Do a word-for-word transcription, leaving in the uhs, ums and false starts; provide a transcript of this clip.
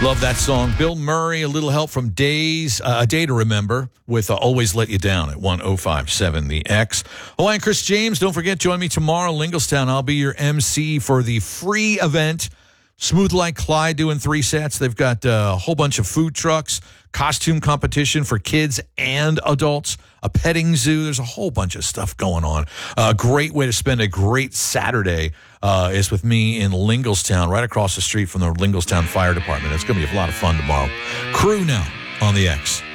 Love that song. Bill Murray, a little help from Days, uh, A Day to Remember with uh, Always Let You Down at one oh five seven The X. Hawaii and Chris James, don't forget, join me tomorrow in Lingelstown. I'll be your M C for the free event. Smooth Like Clyde doing three sets. They've got uh, a whole bunch of food trucks, costume competition for kids and adults, a petting zoo. There's a whole bunch of stuff going on. A uh, great way to spend a great Saturday uh, is with me in Lingelstown, right across the street from the Lingelstown Fire Department. It's going to be a lot of fun tomorrow. Crew now on the X.